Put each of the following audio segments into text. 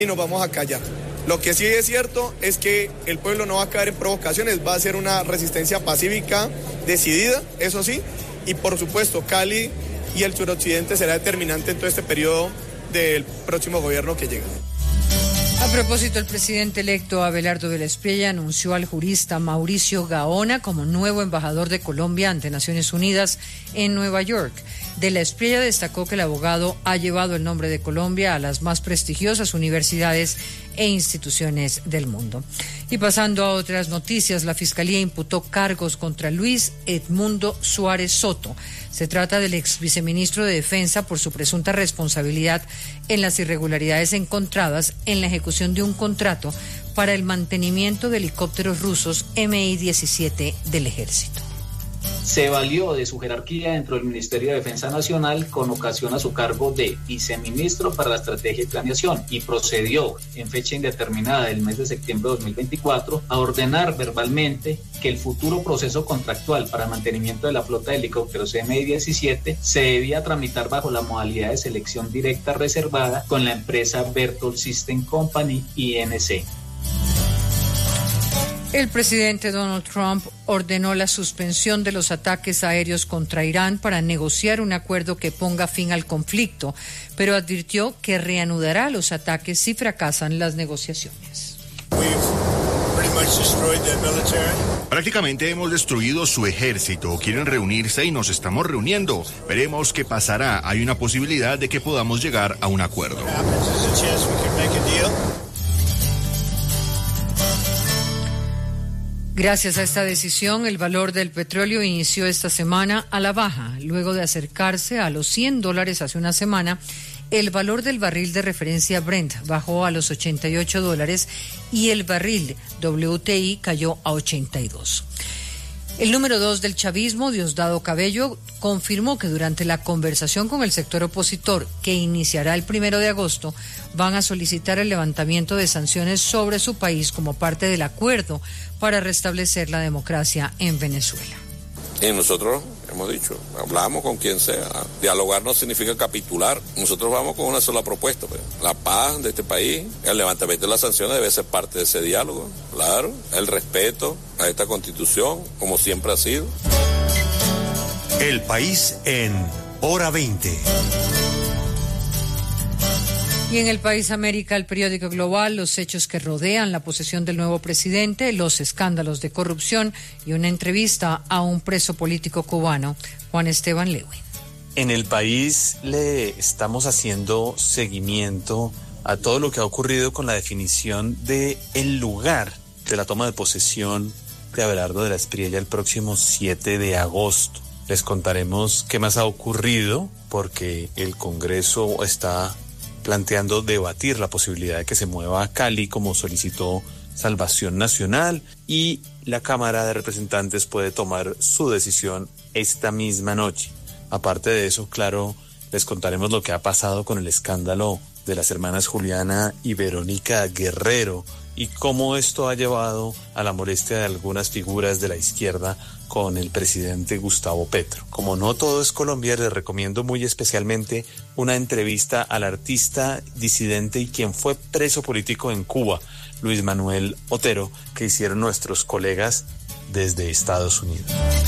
y nos vamos a callar. Lo que sí es cierto es que el pueblo no va a caer en provocaciones, va a ser una resistencia pacífica, decidida, eso sí, y por supuesto Cali y el suroccidente será determinante en todo este periodo del próximo gobierno que llega. A propósito, el presidente electo Abelardo de la Espriella anunció al jurista Mauricio Gaona como nuevo embajador de Colombia ante Naciones Unidas en Nueva York. De la Espriella destacó que el abogado ha llevado el nombre de Colombia a las más prestigiosas universidades e instituciones del mundo. Y pasando a otras noticias, la Fiscalía imputó cargos contra Luis Edmundo Suárez Soto. Se trata del ex viceministro de Defensa por su presunta responsabilidad en las irregularidades encontradas en la ejecución de un contrato para el mantenimiento de helicópteros rusos Mi-17 del Ejército. Se valió de su jerarquía dentro del Ministerio de Defensa Nacional con ocasión a su cargo de viceministro para la estrategia y planeación y procedió en fecha indeterminada del mes de septiembre de 2024 a ordenar verbalmente que el futuro proceso contractual para mantenimiento de la flota de helicópteros Mi-17 se debía tramitar bajo la modalidad de selección directa reservada con la empresa Berthold System Company, INC. El presidente Donald Trump ordenó la suspensión de los ataques aéreos contra Irán para negociar un acuerdo que ponga fin al conflicto, pero advirtió que reanudará los ataques si fracasan las negociaciones. Prácticamente hemos destruido su ejército. Quieren reunirse y nos estamos reuniendo. Veremos qué pasará. Hay una posibilidad de que podamos llegar a un acuerdo. Gracias a esta decisión, el valor del petróleo inició esta semana a la baja. Luego de acercarse a los $100 hace una semana, el valor del barril de referencia Brent bajó a los $88 y el barril WTI cayó a 82. El número 2 del chavismo, Diosdado Cabello, confirmó que durante la conversación con el sector opositor, que iniciará el 1 de agosto, van a solicitar el levantamiento de sanciones sobre su país como parte del acuerdo para restablecer la democracia en Venezuela. Y nosotros hemos dicho, hablamos con quien sea, dialogar no significa capitular, nosotros vamos con una sola propuesta, pues. La paz de este país, el levantamiento de las sanciones debe ser parte de ese diálogo, claro, el respeto a esta Constitución, como siempre ha sido. El país en Hora 20. Y en el País América, el periódico Global, los hechos que rodean la posesión del nuevo presidente, los escándalos de corrupción y una entrevista a un preso político cubano, Juan Esteban Lewin. En el país le estamos haciendo seguimiento a todo lo que ha ocurrido con la definición de el lugar de la toma de posesión de Abelardo de la Espriella el próximo 7 de agosto. Les contaremos qué más ha ocurrido porque el Congreso está planteando debatir la posibilidad de que se mueva a Cali como solicitó Salvación Nacional y la Cámara de Representantes puede tomar su decisión esta misma noche. Aparte de eso, claro, les contaremos lo que ha pasado con el escándalo de las hermanas Juliana y Verónica Guerrero y cómo esto ha llevado a la molestia de algunas figuras de la izquierda con el presidente Gustavo Petro. Como no todo es Colombia, les recomiendo muy especialmente una entrevista al artista disidente y quien fue preso político en Cuba, Luis Manuel Otero, que hicieron nuestros colegas desde Estados Unidos.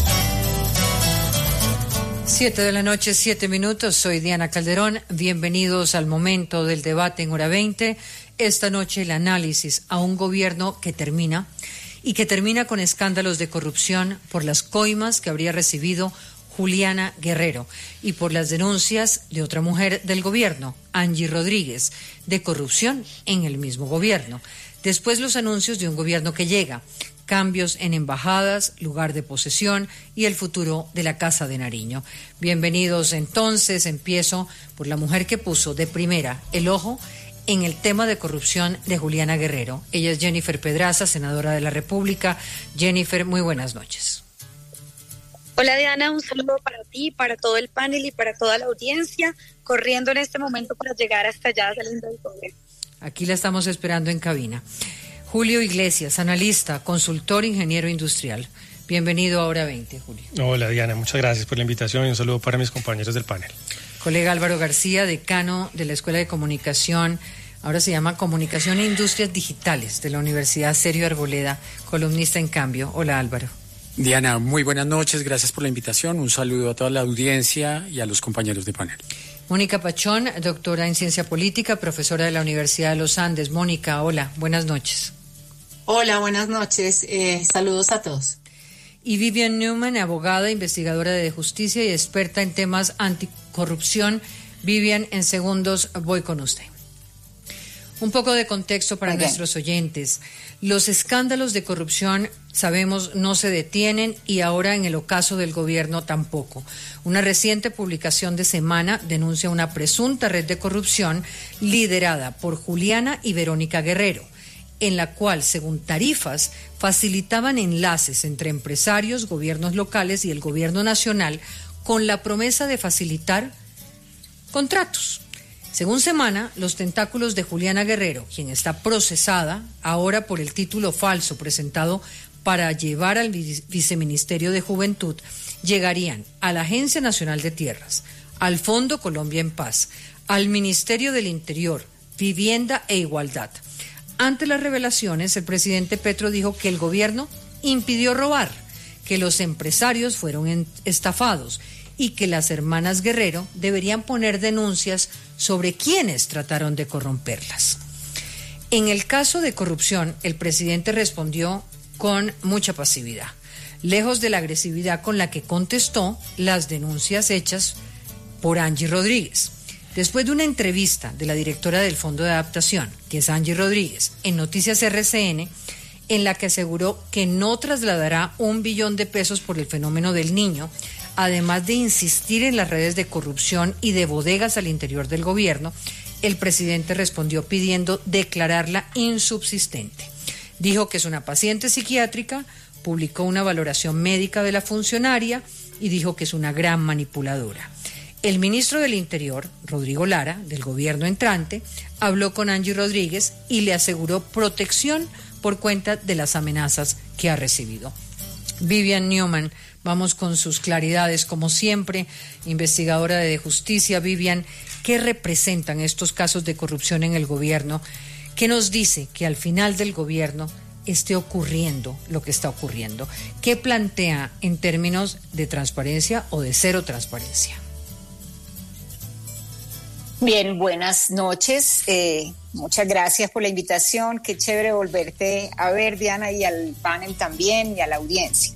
7:07 p.m, soy Diana Calderón, bienvenidos al momento del debate en Hora 20. Esta noche el análisis a un gobierno que termina y que termina con escándalos de corrupción por las coimas que habría recibido Juliana Guerrero y por las denuncias de otra mujer del gobierno, Angie Rodríguez, de corrupción en el mismo gobierno. Después los anuncios de un gobierno que llega, cambios en embajadas, lugar de posesión y el futuro de la Casa de Nariño. Bienvenidos entonces, empiezo por la mujer que puso de primera el ojo en el tema de corrupción de Juliana Guerrero. Ella es Jennifer Pedraza, senadora de la República. Jennifer, muy buenas noches. Hola Diana, un saludo para ti, para todo el panel y para toda la audiencia, corriendo en este momento para llegar hasta allá saliendo del Congreso. Aquí la estamos esperando en cabina. Julio Iglesias, analista, consultor, ingeniero industrial. Bienvenido a Hora 20, Julio. Hola Diana, muchas gracias por la invitación y un saludo para mis compañeros del panel. Colega Álvaro García, decano de la Escuela de Comunicación ahora se llama Comunicación e Industrias Digitales de la Universidad Sergio Arboleda, columnista en Cambio. Hola, Álvaro. Diana, muy buenas noches, gracias por la invitación, un saludo a toda la audiencia y a los compañeros de panel. Mónica Pachón, doctora en Ciencia Política, profesora de la Universidad de los Andes. Mónica, hola, buenas noches. Hola, buenas noches, saludos a todos. Y Vivian Newman, abogada, investigadora de justicia y experta en temas anticorrupción. Vivian, en segundos voy con usted. Un poco de contexto para nuestros oyentes. Los escándalos de corrupción, sabemos, no se detienen y ahora en el ocaso del gobierno tampoco. Una reciente publicación de Semana denuncia una presunta red de corrupción liderada por Juliana y Verónica Guerrero, en la cual, según tarifas, facilitaban enlaces entre empresarios, gobiernos locales y el gobierno nacional con la promesa de facilitar contratos. Según Semana, los tentáculos de Juliana Guerrero, quien está procesada ahora por el título falso presentado para llevar al Viceministerio de Juventud, llegarían a la Agencia Nacional de Tierras, al Fondo Colombia en Paz, al Ministerio del Interior, Vivienda e Igualdad. Ante las revelaciones, el presidente Petro dijo que el gobierno impidió robar, que los empresarios fueron estafados y que las hermanas Guerrero deberían poner denuncias sobre quienes trataron de corromperlas. En el caso de corrupción, el presidente respondió con mucha pasividad, lejos de la agresividad con la que contestó las denuncias hechas por Angie Rodríguez. Después de una entrevista de la directora del Fondo de Adaptación, que es Angie Rodríguez, en Noticias RCN, en la que aseguró que no trasladará $1 billón por el fenómeno del Niño, además de insistir en las redes de corrupción y de bodegas al interior del gobierno, el presidente respondió pidiendo declararla insubsistente. Dijo que es una paciente psiquiátrica, publicó una valoración médica de la funcionaria y dijo que es una gran manipuladora. El ministro del Interior, Rodrigo Lara, del gobierno entrante, habló con Angie Rodríguez y le aseguró protección por cuenta de las amenazas que ha recibido. Vivian Newman, vamos con sus claridades, como siempre, investigadora de justicia. Vivian, ¿qué representan estos casos de corrupción en el gobierno? ¿Qué nos dice que al final del gobierno esté ocurriendo lo que está ocurriendo? ¿Qué plantea en términos de transparencia o de cero transparencia? Bien, buenas noches. Muchas gracias por la invitación. Qué chévere volverte a ver, Diana, y al panel también y a la audiencia.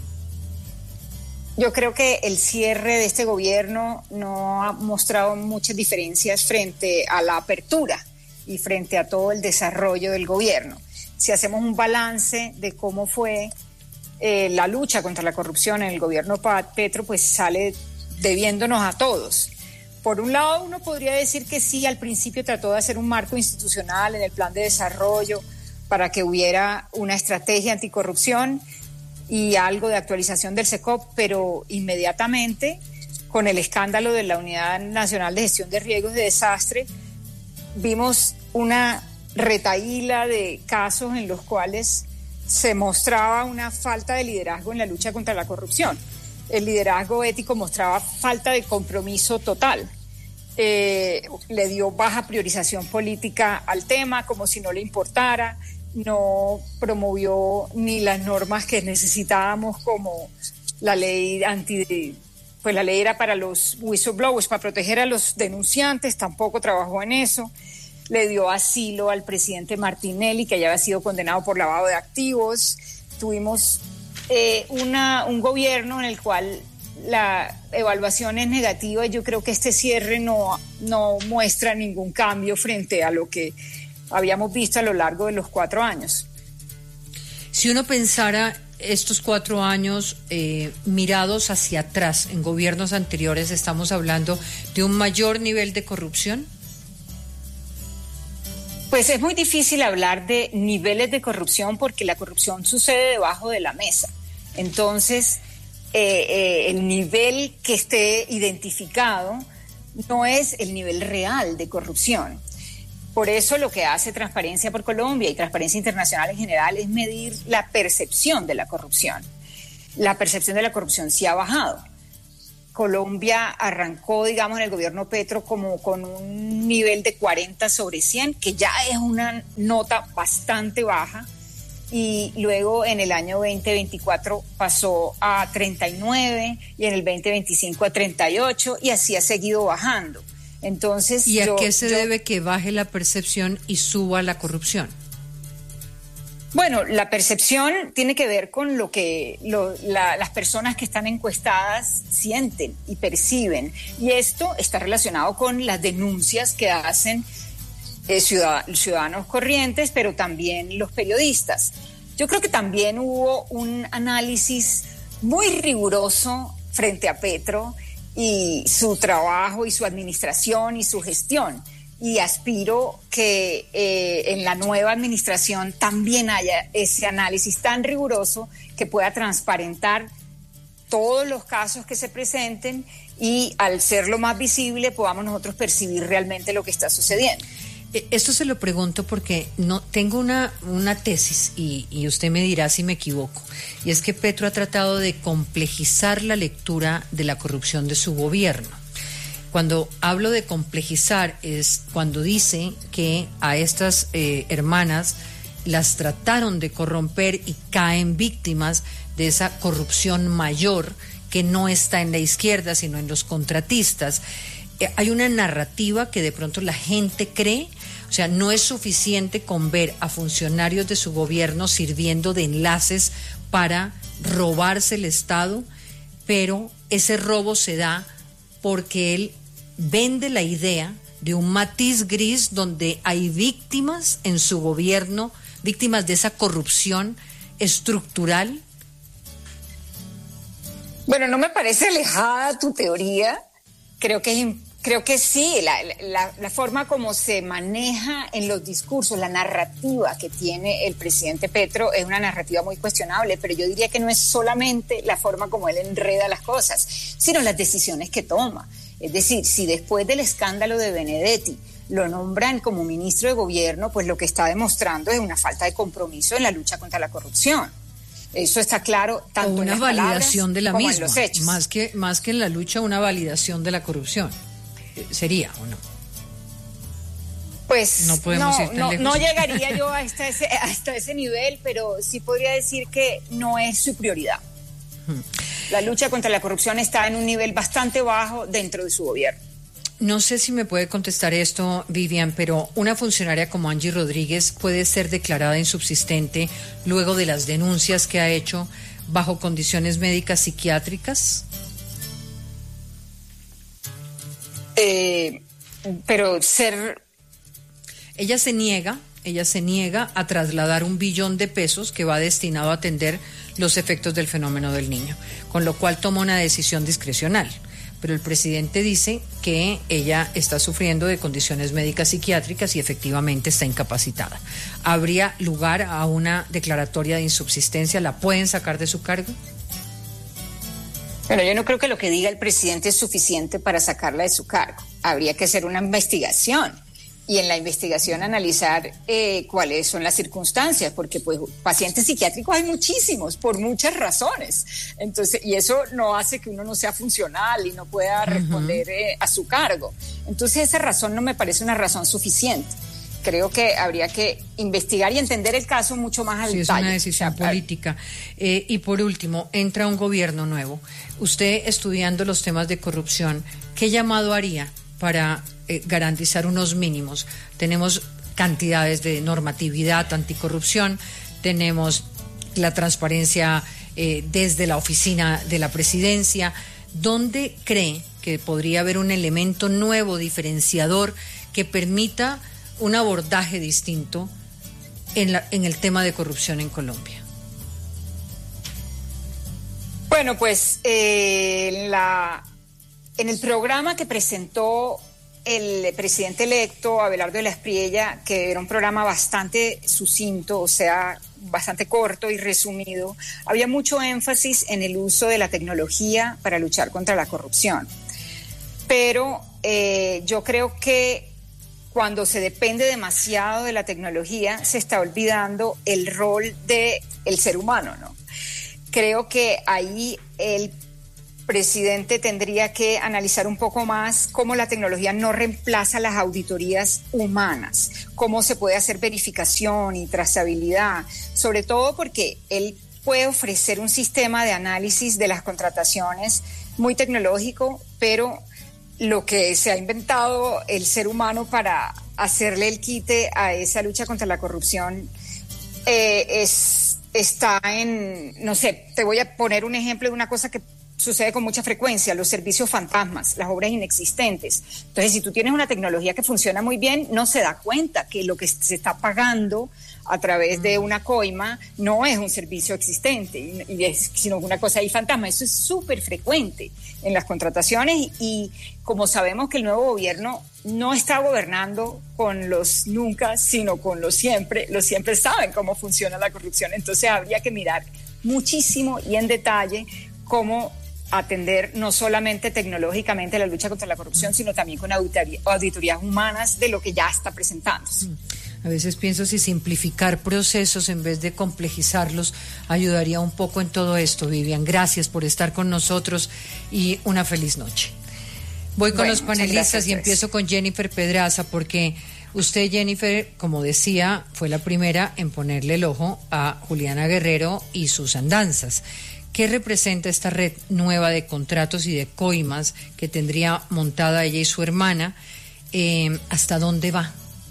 Yo creo que el cierre de este gobierno no ha mostrado muchas diferencias frente a la apertura y frente a todo el desarrollo del gobierno. Si hacemos un balance de cómo fue la lucha contra la corrupción en el gobierno Petro, pues sale debiéndonos a todos. Por un lado, uno podría decir que sí, al principio trató de hacer un marco institucional en el plan de desarrollo para que hubiera una estrategia anticorrupción y algo de actualización del SECOP, pero inmediatamente, con el escándalo de la Unidad Nacional de Gestión de Riesgos de Desastre, vimos una retahíla de casos en los cuales se mostraba una falta de liderazgo en la lucha contra la corrupción. El liderazgo ético mostraba falta de compromiso total. Le dio baja priorización política al tema, como si no le importara, no promovió ni las normas que necesitábamos, como la ley pues la ley era para los whistleblowers, para proteger a los denunciantes, tampoco trabajó en eso. Le dio asilo al presidente Martinelli, que ya había sido condenado por lavado de activos. Tuvimos un gobierno en el cual la evaluación es negativa y yo creo que este cierre no muestra ningún cambio frente a lo que habíamos visto a lo largo de los 4 años. Si uno pensara estos 4 años mirados hacia atrás en gobiernos anteriores, ¿estamos hablando de un mayor nivel de corrupción? Pues es muy difícil hablar de niveles de corrupción porque la corrupción sucede debajo de la mesa. Entonces, el nivel que esté identificado no es el nivel real de corrupción. Por eso lo que hace Transparencia por Colombia y Transparencia Internacional en general es medir la percepción de la corrupción. La percepción de la corrupción sí ha bajado. Colombia arrancó, digamos, en el gobierno Petro como con un nivel de 40 sobre 100, que ya es una nota bastante baja, y luego en el año 2024 pasó a 39 y en el 2025 a 38 y así ha seguido bajando. Entonces, ¿y a qué se debe que baje la percepción y suba la corrupción? Bueno, la percepción tiene que ver con lo que las personas que están encuestadas sienten y perciben. Y esto está relacionado con las denuncias que hacen ciudadanos corrientes, pero también los periodistas. Yo creo que también hubo un análisis muy riguroso frente a Petro y su trabajo y su administración y su gestión. Y aspiro que en la nueva administración también haya ese análisis tan riguroso que pueda transparentar todos los casos que se presenten y al ser lo más visible podamos nosotros percibir realmente lo que está sucediendo. Esto se lo pregunto porque no tengo una tesis y usted me dirá si me equivoco, y es que Petro ha tratado de complejizar la lectura de la corrupción de su gobierno. Cuando hablo de complejizar es cuando dice que a estas hermanas las trataron de corromper y caen víctimas de esa corrupción mayor que no está en la izquierda sino en los contratistas. Hay una narrativa que de pronto la gente cree, o sea, no es suficiente con ver a funcionarios de su gobierno sirviendo de enlaces para robarse el Estado, pero ese robo se da porque él vende la idea de un matiz gris donde hay víctimas en su gobierno, víctimas de esa corrupción estructural. Bueno, no me parece alejada tu teoría. Creo que sí, la forma como se maneja en los discursos, la narrativa que tiene el presidente Petro es una narrativa muy cuestionable, pero yo diría que no es solamente la forma como él enreda las cosas, sino las decisiones que toma. Es decir, si después del escándalo de Benedetti lo nombran como ministro de gobierno, pues lo que está demostrando es una falta de compromiso en la lucha contra la corrupción. Eso está claro tanto en las palabras como en los hechos. Más que en la lucha, una validación de la corrupción. ¿Sería o no? Pues no llegaría yo hasta ese nivel, pero sí podría decir que no es su prioridad. La lucha contra la corrupción está en un nivel bastante bajo dentro de su gobierno. No sé si me puede contestar esto, Vivian, pero una funcionaria como Angie Rodríguez puede ser declarada insubsistente luego de las denuncias que ha hecho bajo condiciones médicas psiquiátricas. Ella se niega a trasladar $1 billón que va destinado a atender los efectos del fenómeno del niño, con lo cual toma una decisión discrecional. Pero el presidente dice que ella está sufriendo de condiciones médicas psiquiátricas y efectivamente está incapacitada. ¿Habría lugar a una declaratoria de insubsistencia? ¿La pueden sacar de su cargo? Bueno, yo no creo que lo que diga el presidente es suficiente para sacarla de su cargo. Habría que hacer una investigación y en la investigación analizar cuáles son las circunstancias, porque pues pacientes psiquiátricos hay muchísimos, por muchas razones. Entonces, y eso no hace que uno no sea funcional y no pueda responder a su cargo. Entonces, esa razón no me parece una razón suficiente. Creo que habría que investigar y entender el caso mucho más al detalle. Es una decisión política. Y por último, entra un gobierno nuevo. Usted, estudiando los temas de corrupción, ¿qué llamado haría para garantizar unos mínimos? Tenemos cantidades de normatividad anticorrupción, tenemos la transparencia desde la oficina de la presidencia. ¿Dónde cree que podría haber un elemento nuevo, diferenciador, que permita un abordaje distinto en el tema de corrupción en Colombia? Bueno, pues en el programa que presentó el presidente electo Abelardo de la Espriella, que era un programa bastante sucinto, o sea, bastante corto y resumido, había mucho énfasis en el uso de la tecnología para luchar contra la corrupción. Pero yo creo que cuando se depende demasiado de la tecnología, se está olvidando el rol del ser humano, ¿no? Creo que ahí presidente tendría que analizar un poco más cómo la tecnología no reemplaza las auditorías humanas, cómo se puede hacer verificación y trazabilidad, sobre todo porque él puede ofrecer un sistema de análisis de las contrataciones muy tecnológico, pero lo que se ha inventado el ser humano para hacerle el quite a esa lucha contra la corrupción está en, no sé, te voy a poner un ejemplo de una cosa que sucede con mucha frecuencia, los servicios fantasmas, las obras inexistentes. Entonces, si tú tienes una tecnología que funciona muy bien, no se da cuenta que lo que se está pagando a través de una coima no es un servicio existente, sino una cosa ahí fantasma. Eso es súper frecuente en las contrataciones y como sabemos que el nuevo gobierno no está gobernando con los nunca, sino con los siempre saben cómo funciona la corrupción. Entonces habría que mirar muchísimo y en detalle cómo atender no solamente tecnológicamente la lucha contra la corrupción, sino también con auditorías humanas de lo que ya está presentándose. A veces pienso si simplificar procesos en vez de complejizarlos ayudaría un poco en todo esto. Vivian, gracias por estar con nosotros y una feliz noche. Voy con los panelistas y empiezo con Jennifer Pedraza, porque usted, Jennifer, como decía, fue la primera en ponerle el ojo a Juliana Guerrero y sus andanzas. ¿Qué representa esta red nueva de contratos y de coimas que tendría montada ella y su hermana? ¿Hasta dónde va?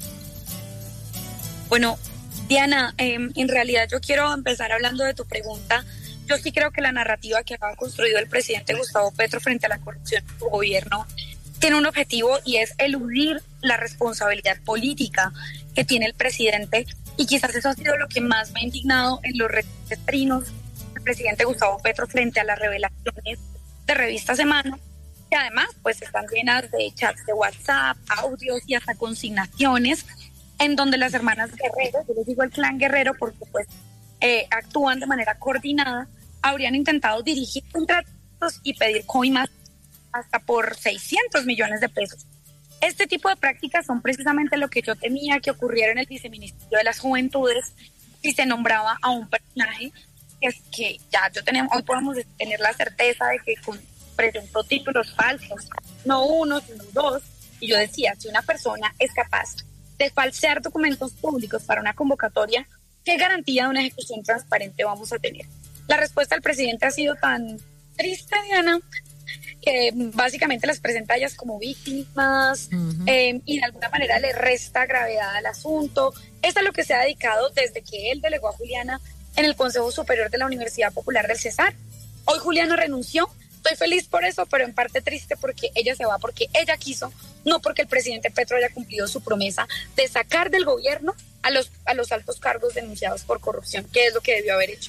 Bueno, Diana, en realidad yo quiero empezar hablando de tu pregunta. Yo sí creo que la narrativa que ha construido el presidente Gustavo Petro frente a la corrupción de su gobierno tiene un objetivo y es eludir la responsabilidad política que tiene el presidente, y quizás eso ha sido lo que más me ha indignado en los recientes trinos del presidente Gustavo Petro frente a las revelaciones de Revista Semana, que además pues están llenas de chats de WhatsApp, audios y hasta consignaciones en donde las hermanas Guerrero, yo les digo el clan Guerrero porque pues actúan de manera coordinada, habrían intentado dirigir contratos y pedir coimas hasta por 600 millones de pesos. Este tipo de prácticas son precisamente lo que yo temía que ocurriera en el Viceministerio de las Juventudes si se nombraba a un personaje que ya hoy podemos tener la certeza de que presentó títulos falsos, no uno, sino dos. Y yo decía, si una persona es capaz de falsear documentos públicos para una convocatoria, ¿qué garantía de una ejecución transparente vamos a tener? La respuesta del presidente ha sido tan triste, Diana, que básicamente las presenta a ellas como víctimas y de alguna manera le resta gravedad al asunto. Esto es lo que se ha dedicado desde que él delegó a Juliana en el Consejo Superior de la Universidad Popular del Cesar. Hoy Juliana renunció. Estoy feliz por eso, pero en parte triste porque ella se va porque ella quiso, no porque el presidente Petro haya cumplido su promesa de sacar del gobierno a los altos cargos denunciados por corrupción, que es lo que debió haber hecho.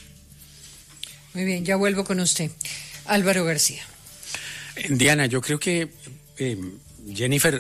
Muy bien, ya vuelvo con usted. Álvaro García. Diana, yo creo que Jennifer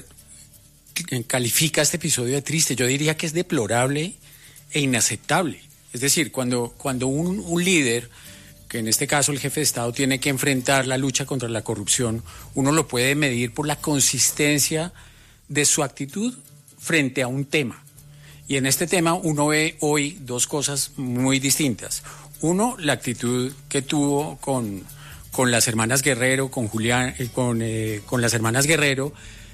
califica este episodio de triste. Yo diría que es deplorable e inaceptable. Es decir, cuando un líder, que en este caso el jefe de Estado, tiene que enfrentar la lucha contra la corrupción, uno lo puede medir por la consistencia de su actitud frente a un tema. Y en este tema uno ve hoy dos cosas muy distintas. Uno, la actitud que tuvo con las hermanas Guerrero, con Julián, con las hermanas Guerrero,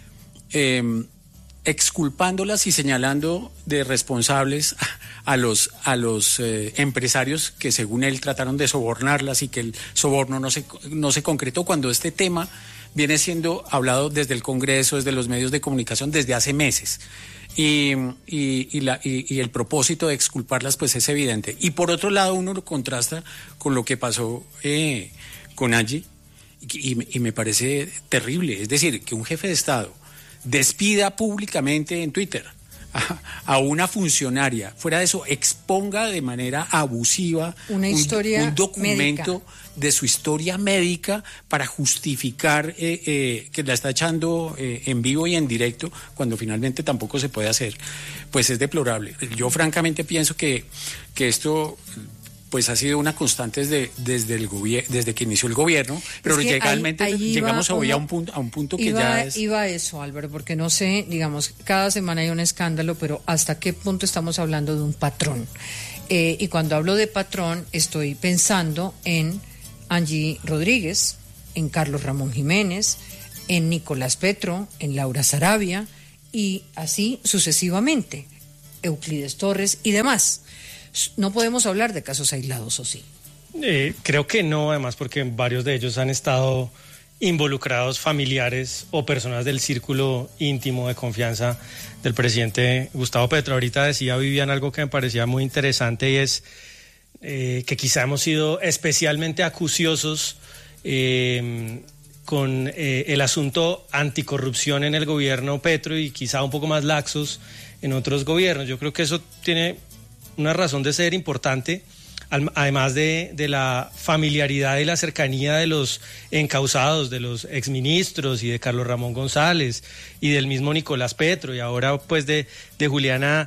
exculpándolas y señalando de responsables a los empresarios que según él trataron de sobornarlas y que el soborno no se concretó, cuando este tema viene siendo hablado desde el Congreso, desde los medios de comunicación desde hace meses. Y el propósito de exculparlas pues es evidente. Y por otro lado uno lo contrasta con lo que pasó con Angie y me parece terrible. Es decir, que un jefe de Estado despida públicamente en Twitter a una funcionaria, fuera de eso exponga de manera abusiva un documento médica de su historia médica para justificar que la está echando en vivo y en directo cuando finalmente tampoco se puede hacer, pues es deplorable. Yo francamente pienso que esto pues ha sido una constante desde que inició el gobierno, pero legalmente llegamos hoy a un punto que ya es... Iba a eso, Álvaro, porque no sé, digamos, cada semana hay un escándalo, pero ¿hasta qué punto estamos hablando de un patrón? Y cuando hablo de patrón, estoy pensando en Angie Rodríguez, en Carlos Ramón Jiménez, en Nicolás Petro, en Laura Sarabia y así sucesivamente, Euclides Torres y demás. No podemos hablar de casos aislados, ¿o sí? Creo que no, además porque varios de ellos han estado involucrados familiares o personas del círculo íntimo de confianza del presidente Gustavo Petro. Ahorita decía Vivian algo que me parecía muy interesante y es que quizá hemos sido especialmente acuciosos con el asunto anticorrupción en el gobierno Petro y quizá un poco más laxos en otros gobiernos. Yo creo que eso tiene una razón de ser importante, además de la familiaridad y la cercanía de los encausados, de los exministros y de Carlos Ramón González y del mismo Nicolás Petro y ahora pues de Juliana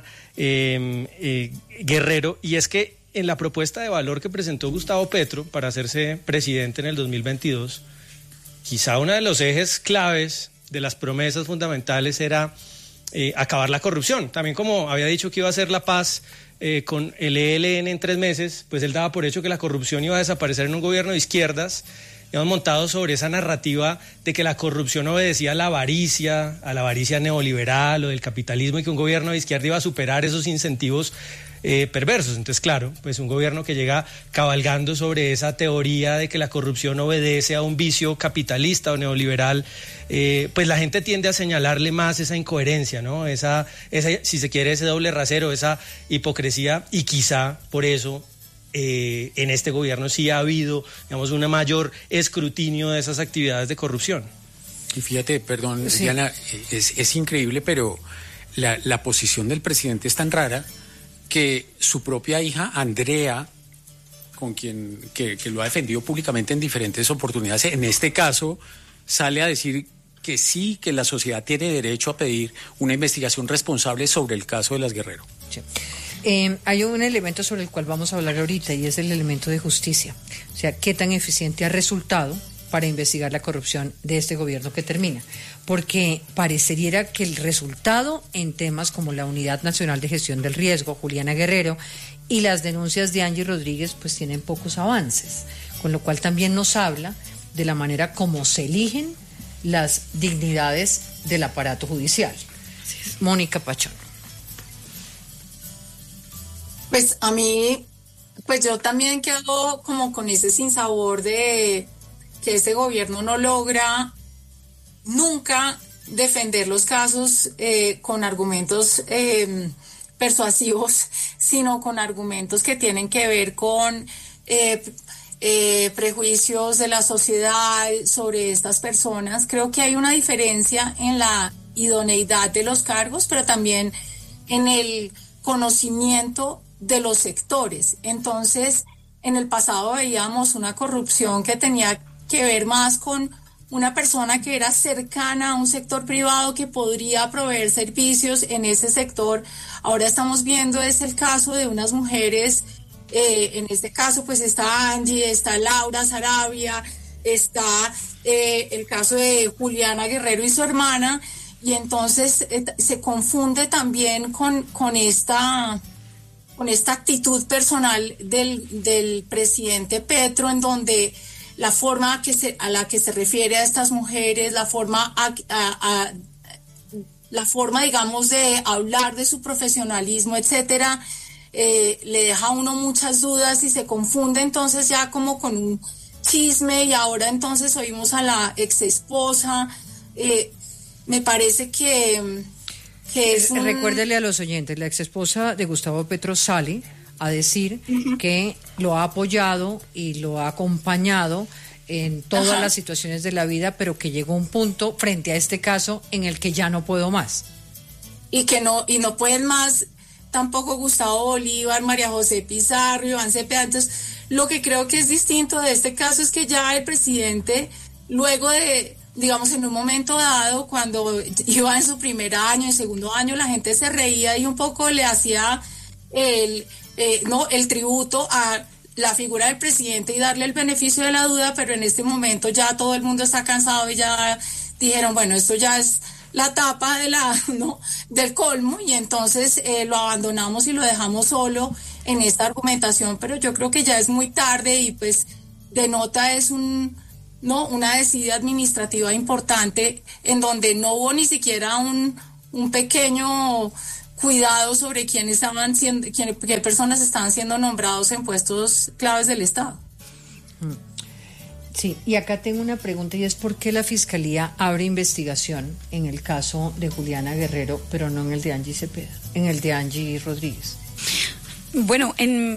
Guerrero. Y es que en la propuesta de valor que presentó Gustavo Petro para hacerse presidente en el 2022, quizá uno de los ejes claves de las promesas fundamentales era acabar la corrupción. También como había dicho que iba a hacer la paz con el ELN en 3 meses, pues él daba por hecho que la corrupción iba a desaparecer en un gobierno de izquierdas. Hemos montado sobre esa narrativa de que la corrupción obedecía a la avaricia neoliberal o del capitalismo y que un gobierno de izquierda iba a superar esos incentivos perversos. Entonces, claro, pues un gobierno que llega cabalgando sobre esa teoría de que la corrupción obedece a un vicio capitalista o neoliberal, pues la gente tiende a señalarle más esa incoherencia, ¿no? Esa, si se quiere, ese doble rasero, esa hipocresía, y quizá por eso en este gobierno sí ha habido, digamos, un mayor escrutinio de esas actividades de corrupción. Y fíjate, perdón, sí. Diana, es increíble, pero la posición del presidente es tan rara que su propia hija, Andrea, con quien que lo ha defendido públicamente en diferentes oportunidades, en este caso sale a decir que sí, que la sociedad tiene derecho a pedir una investigación responsable sobre el caso de las Guerrero. Sí. Hay un elemento sobre el cual vamos a hablar ahorita y es el elemento de justicia. O sea, qué tan eficiente ha resultado para investigar la corrupción de este gobierno que termina. Porque parecería que el resultado en temas como la Unidad Nacional de Gestión del Riesgo, Juliana Guerrero, y las denuncias de Angie Rodríguez, pues tienen pocos avances. Con lo cual también nos habla de la manera como se eligen las dignidades del aparato judicial. Mónica Pachón. Pues a mí, pues yo también quedo como con ese sinsabor de que este gobierno no logra nunca defender los casos con argumentos persuasivos, sino con argumentos que tienen que ver con prejuicios de la sociedad sobre estas personas. Creo que hay una diferencia en la idoneidad de los cargos, pero también en el conocimiento de los sectores. Entonces, en el pasado veíamos una corrupción que tenía que ver más con una persona que era cercana a un sector privado que podría proveer servicios en ese sector. Ahora estamos viendo es el caso de unas mujeres, en este caso pues está Angie, está Laura Sarabia, está el caso de Juliana Guerrero y su hermana, y entonces se confunde también con esta actitud personal del presidente Petro, en donde la forma a la que se refiere a estas mujeres, la forma, digamos, de hablar de su profesionalismo, etcétera, le deja a uno muchas dudas y se confunde entonces ya como con un chisme, y ahora entonces oímos a la exesposa. Me parece que es un... Recuérdele a los oyentes, la exesposa de Gustavo Petro sale a decir que lo ha apoyado y lo ha acompañado en todas las situaciones de la vida, pero que llegó un punto frente a este caso en el que ya no puedo más. Y no pueden más tampoco Gustavo Bolívar, María José Pizarro, Iván Cepeda. Entonces, lo que creo que es distinto de este caso es que ya el presidente, luego de, digamos, en un momento dado, cuando iba en su primer año y segundo año, la gente se reía y un poco le hacía el tributo a la figura del presidente y darle el beneficio de la duda, pero en este momento ya todo el mundo está cansado y ya dijeron, bueno, esto ya es la tapa del colmo, y entonces lo abandonamos y lo dejamos solo en esta argumentación, pero yo creo que ya es muy tarde y pues denota es un ¿no? Una decidida administrativa importante en donde no hubo ni siquiera un pequeño cuidado sobre qué personas estaban siendo nombrados en puestos claves del Estado. Sí, y acá tengo una pregunta y es ¿por qué la Fiscalía abre investigación en el caso de Juliana Guerrero, pero no en el de Angie Cepeda, en el de Angie Rodríguez? Bueno,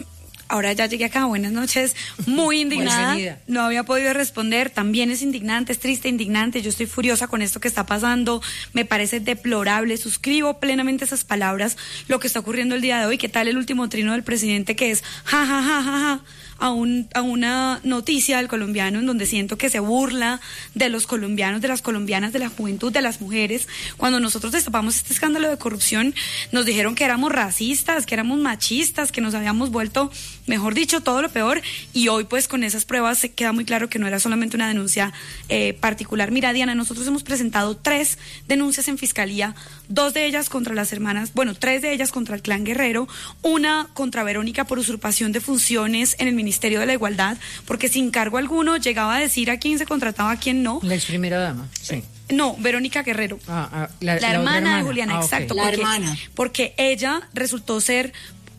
ahora ya llegué acá, buenas noches, muy indignada, no había podido responder, también es indignante, es triste, indignante, yo estoy furiosa con esto que está pasando, me parece deplorable, suscribo plenamente esas palabras, lo que está ocurriendo el día de hoy. ¿Qué tal el último trino del presidente que es ja, ja, ja, ja, ja? A una noticia del colombiano en donde siento que se burla de los colombianos, de las colombianas, de la juventud, de las mujeres. Cuando nosotros destapamos este escándalo de corrupción, nos dijeron que éramos racistas, que éramos machistas, que nos habíamos vuelto, mejor dicho, todo lo peor. Y hoy, pues, con esas pruebas se queda muy claro que no era solamente una denuncia particular. Mira, Diana, nosotros hemos presentado 3 denuncias en fiscalía, 2 de ellas contra las hermanas, 3 de ellas contra el clan Guerrero, una contra Verónica por usurpación de funciones en el Ministerio de la Igualdad, porque sin cargo alguno llegaba a decir a quién se contrataba, a quién no. La ex primera dama, sí. No, Verónica Guerrero. La hermana de Juliana, exacto. La hermana. Porque ella resultó ser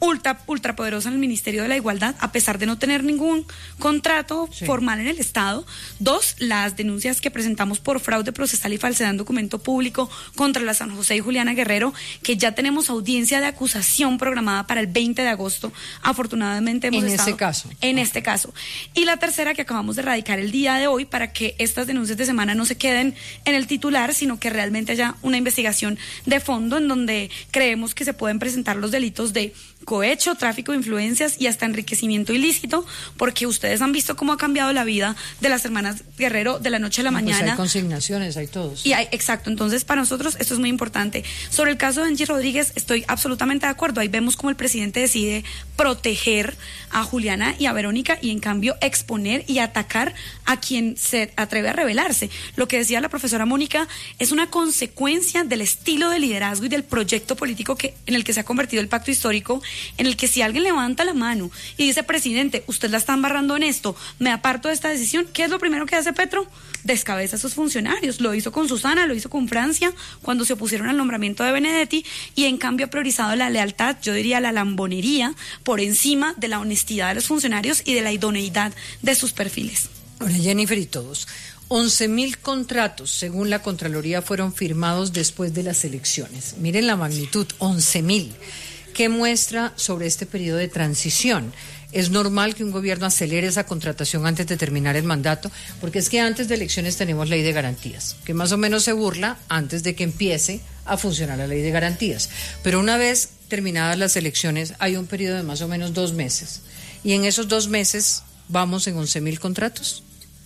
ultra poderosa en el Ministerio de la Igualdad, a pesar de no tener ningún contrato formal en el Estado. 2, las denuncias que presentamos por fraude procesal y falsedad en documento público contra la San José y Juliana Guerrero, que ya tenemos audiencia de acusación programada para el 20 de agosto. Afortunadamente hemos estado en este caso. Y la tercera, que acabamos de radicar el día de hoy, para que estas denuncias de semana no se queden en el titular, sino que realmente haya una investigación de fondo en donde creemos que se pueden presentar los delitos de cohecho, tráfico de influencias y hasta enriquecimiento ilícito, porque ustedes han visto cómo ha cambiado la vida de las hermanas Guerrero de la noche a la mañana. Pues hay consignaciones, hay todos. Y exacto, entonces para nosotros esto es muy importante. Sobre el caso de Angie Rodríguez estoy absolutamente de acuerdo, ahí vemos cómo el presidente decide proteger a Juliana y a Verónica y en cambio exponer y atacar a quien se atreve a rebelarse. Lo que decía la profesora Mónica es una consecuencia del estilo de liderazgo y del proyecto político en el que se ha convertido el pacto histórico, en el que si alguien levanta la mano y dice, presidente, usted la está embarrando en esto, me aparto de esta decisión, ¿qué es lo primero que hace Petro? Descabeza a sus funcionarios. Lo hizo con Susana, lo hizo con Francia, cuando se opusieron al nombramiento de Benedetti, y en cambio ha priorizado la lealtad, yo diría la lambonería, por encima de la honestidad de los funcionarios y de la idoneidad de sus perfiles. Ahora, Jennifer y todos, 11.000 contratos, según la Contraloría, fueron firmados después de las elecciones. Miren la magnitud, 11.000. ¿Qué muestra sobre este periodo de transición? ¿Es normal que un gobierno acelere esa contratación antes de terminar el mandato? Porque es que antes de elecciones tenemos ley de garantías, que más o menos se burla antes de que empiece a funcionar la ley de garantías. Pero una vez terminadas las elecciones hay un periodo de más o menos 2 meses. Y en esos 2 meses vamos en 11.000 contratos.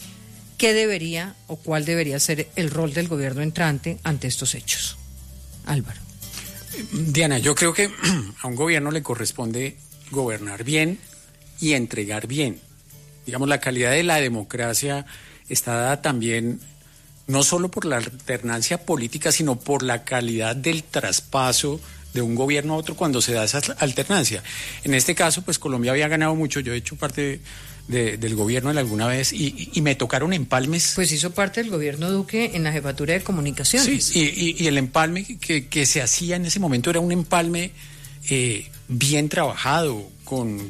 ¿Qué debería o cuál debería ser el rol del gobierno entrante ante estos hechos? Álvaro. Diana, yo creo que a un gobierno le corresponde gobernar bien y entregar bien. Digamos, la calidad de la democracia está dada también no solo por la alternancia política, sino por la calidad del traspaso de un gobierno a otro cuando se da esa alternancia. En este caso, pues Colombia había ganado mucho, yo he hecho parte del gobierno alguna vez y me tocaron empalmes. Pues hizo parte del gobierno Duque en la jefatura de comunicaciones. Sí, y el empalme que se hacía en ese momento era un empalme bien trabajado, con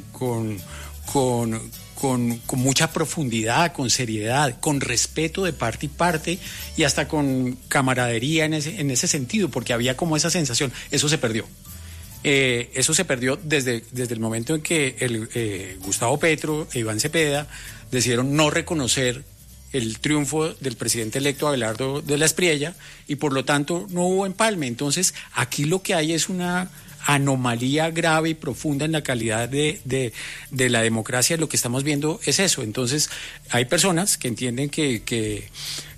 mucha profundidad, con seriedad, con respeto de parte y parte y hasta con camaradería en ese sentido, porque había como esa sensación. Eso se perdió. Eso se perdió desde el momento en que Gustavo Petro e Iván Cepeda decidieron no reconocer el triunfo del presidente electo Abelardo de la Espriella y por lo tanto no hubo empalme. Entonces aquí lo que hay es una anomalía grave y profunda en la calidad de la democracia. Lo que estamos viendo es eso. Entonces hay personas que entienden que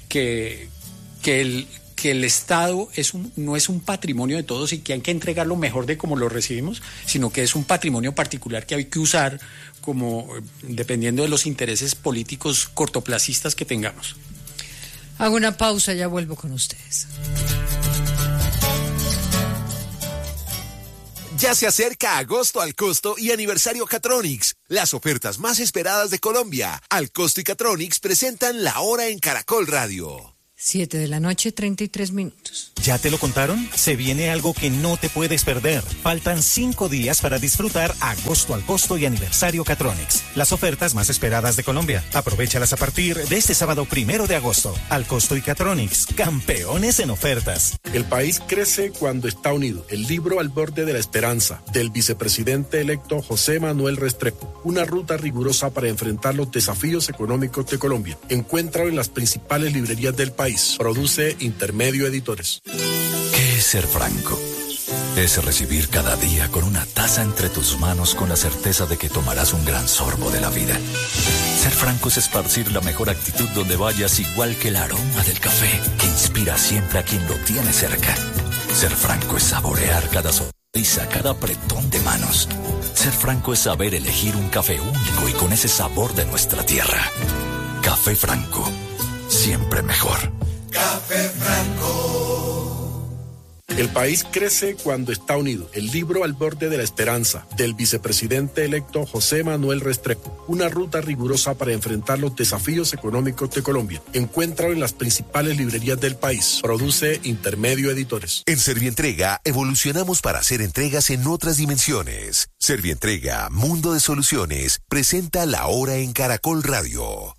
el Estado no es un patrimonio de todos y que hay que entregar lo mejor de cómo lo recibimos, sino que es un patrimonio particular que hay que usar como dependiendo de los intereses políticos cortoplacistas que tengamos. Hago una pausa, ya vuelvo con ustedes. Ya se acerca agosto al costo y aniversario Catronics, las ofertas más esperadas de Colombia. Al costo y Catronics presentan La Hora en Caracol Radio. 7:33 p.m. ¿Ya te lo contaron? Se viene algo que no te puedes perder. Faltan 5 días para disfrutar agosto al costo y aniversario Catronics. Las ofertas más esperadas de Colombia. Aprovéchalas a partir de este sábado 1 de agosto. Al costo y Catronics, campeones en ofertas. El país crece cuando está unido. El libro Al borde de la esperanza, del vicepresidente electo José Manuel Restrepo. Una ruta rigurosa para enfrentar los desafíos económicos de Colombia. Encuéntralo en las principales librerías del país. Produce Intermedio Editores. ¿Qué es ser franco? Es recibir cada día con una taza entre tus manos con la certeza de que tomarás un gran sorbo de la vida. Ser franco es esparcir la mejor actitud donde vayas, igual que el aroma del café que inspira siempre a quien lo tiene cerca. Ser franco es saborear cada sonrisa, cada apretón de manos. Ser franco es saber elegir un café único y con ese sabor de nuestra tierra. Café Franco, siempre mejor. Café Franco. El país crece cuando está unido. El libro Al borde de la esperanza, del vicepresidente electo José Manuel Restrepo. Una ruta rigurosa para enfrentar los desafíos económicos de Colombia. Encuéntralo en las principales librerías del país. Produce Intermedio Editores. En Servientrega evolucionamos para hacer entregas en otras dimensiones. Servientrega, Mundo de Soluciones, presenta La Hora en Caracol Radio.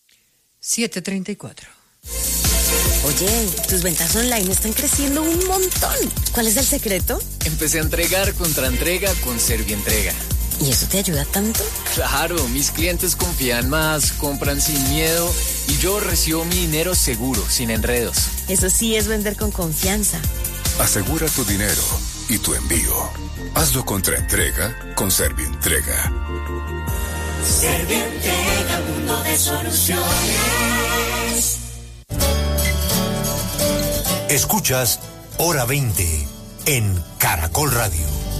7:34. Oye, tus ventas online están creciendo un montón. ¿Cuál es el secreto? Empecé a entregar contra entrega con Servientrega. ¿Y eso te ayuda tanto? Claro, mis clientes confían más, compran sin miedo y yo recibo mi dinero seguro, sin enredos. Eso sí es vender con confianza. Asegura tu dinero y tu envío. Hazlo contra entrega con Servientrega. Servientrega, mundo de soluciones. Escuchas Hora 20 en Caracol Radio.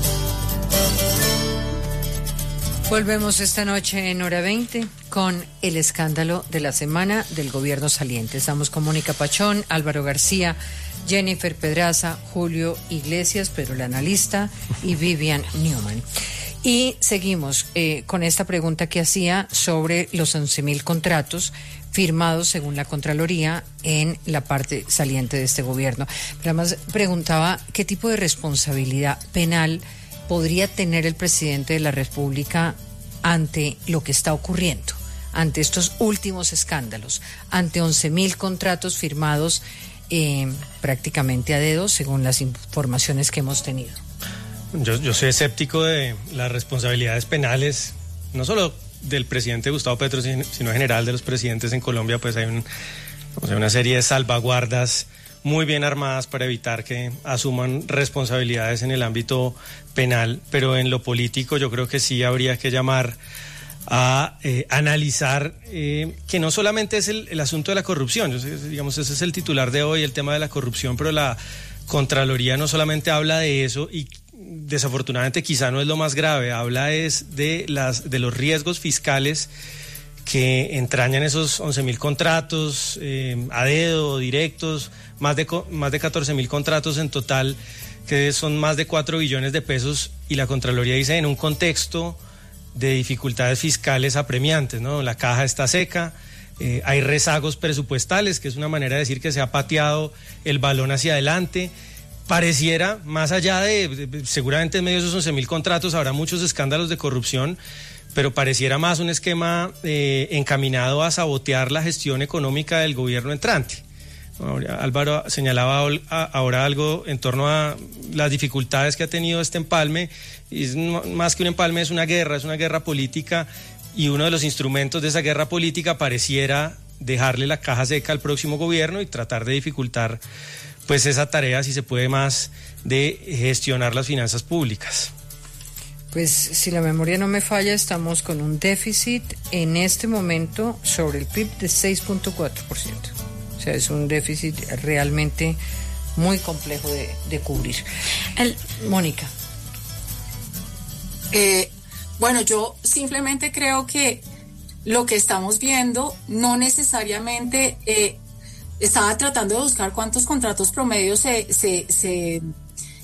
Volvemos esta noche en Hora 20 con el escándalo de la semana del gobierno saliente. Estamos con Mónica Pachón, Álvaro García, Jennifer Pedraza, Julio Iglesias, Pedro el analista y Vivian Newman. Y seguimos con esta pregunta que hacía sobre los 11.000 contratos firmados según la Contraloría en la parte saliente de este gobierno. Pero además preguntaba qué tipo de responsabilidad penal podría tener el presidente de la República ante lo que está ocurriendo, ante estos últimos escándalos, ante 11.000 contratos firmados prácticamente a dedo, según las informaciones que hemos tenido. Yo soy escéptico de las responsabilidades penales, no solo del presidente Gustavo Petro, sino en general de los presidentes en Colombia. Pues hay una serie de salvaguardas muy bien armadas para evitar que asuman responsabilidades en el ámbito penal, pero en lo político yo creo que sí habría que llamar a analizar que no solamente es el asunto de la corrupción. Digamos, ese es el titular de hoy, el tema de la corrupción, pero la Contraloría no solamente habla de eso y desafortunadamente quizá no es lo más grave, habla es de los riesgos fiscales que entrañan esos 11.000 contratos a dedo, directos, más de 14.000 contratos en total, que son más de 4 billones de pesos, y la Contraloría dice en un contexto de dificultades fiscales apremiantes, ¿no? La caja está seca, hay rezagos presupuestales, que es una manera de decir que se ha pateado el balón hacia adelante. Pareciera, más allá de seguramente en medio de esos 11.000 contratos habrá muchos escándalos de corrupción, pero pareciera más un esquema encaminado a sabotear la gestión económica del gobierno entrante. Álvaro señalaba ahora algo en torno a las dificultades que ha tenido este empalme, y es más que un empalme, es una guerra política, y uno de los instrumentos de esa guerra política pareciera dejarle la caja seca al próximo gobierno y tratar de dificultar pues esa tarea, si se puede, más de gestionar las finanzas públicas. Pues si la memoria no me falla, estamos con un déficit en este momento sobre el PIB de 6.4%. O sea, es un déficit realmente muy complejo de cubrir. Mónica. Bueno, yo simplemente creo que lo que estamos viendo no necesariamente... estaba tratando de buscar cuántos contratos promedios se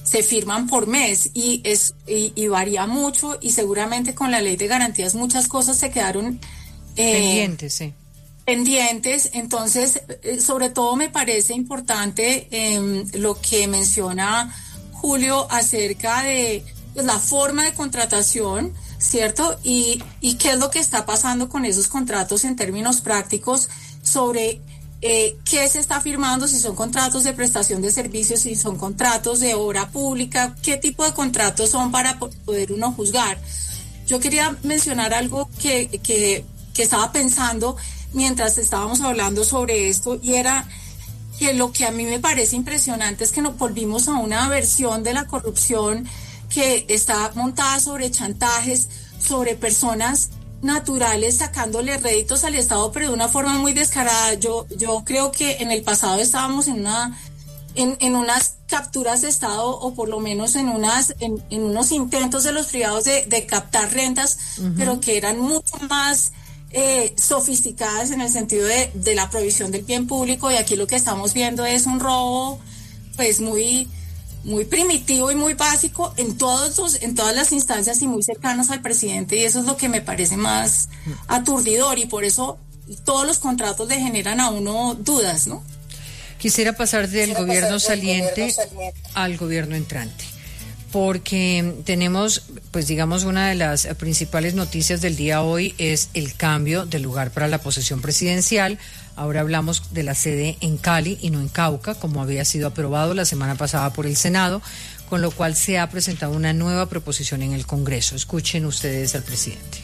se firman por mes y varía mucho, y seguramente con la ley de garantías muchas cosas se quedaron pendientes, sí. Pendientes. Entonces, sobre todo me parece importante lo que menciona Julio acerca de la forma de contratación, ¿cierto? Y qué es lo que está pasando con esos contratos en términos prácticos, sobre qué se está firmando, si son contratos de prestación de servicios, si son contratos de obra pública, qué tipo de contratos son para poder uno juzgar. Yo quería mencionar algo que estaba pensando mientras estábamos hablando sobre esto, y era que lo que a mí me parece impresionante es que nos volvimos a una versión de la corrupción que está montada sobre chantajes, sobre personas naturales sacándole réditos al Estado, pero de una forma muy descarada. Yo creo que en el pasado estábamos en unas capturas de Estado, o por lo menos en unos intentos de los privados de captar rentas, pero que eran mucho más sofisticadas en el sentido de la provisión del bien público, y aquí lo que estamos viendo es un robo pues muy primitivo y muy básico en todas las instancias y muy cercanos al presidente, y eso es lo que me parece más aturdidor, y por eso todos los contratos le generan a uno dudas, ¿no? Quisiera pasar del gobierno saliente al gobierno entrante, porque tenemos, pues digamos, una de las principales noticias del día hoy es el cambio de lugar para la posesión presidencial. Ahora hablamos de la sede en Cali y no en Cauca, como había sido aprobado la semana pasada por el Senado, con lo cual se ha presentado una nueva proposición en el Congreso. Escuchen ustedes al presidente.